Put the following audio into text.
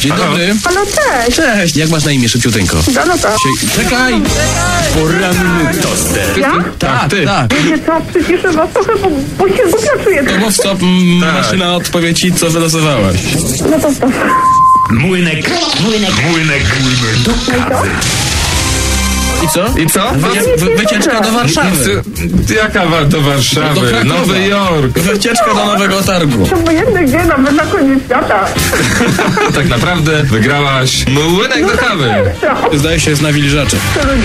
Dzień dobry. Halo, cześć. Cześć, jak masz na imię, szybciuteńko? Dorota. Czekaj! Poranny toster. Ja? Tak, ty. Tak. Wiecie co, przyciszę was trochę, bo się głupio czuję. To mów stop, maszyna odpowie ci, co wylosowałaś. No to stop. Młynek do kawy. I co? I co? Wycieczka do Warszawy. Jaka do Warszawy? Do Krakowa. Nowy Jork. Wycieczka do Nowego Targu. To obojętne gdzie, nawet na koniec świata. Tak naprawdę wygrałaś młynek do kawy. Co? Zdaje się, jest na wilżacze.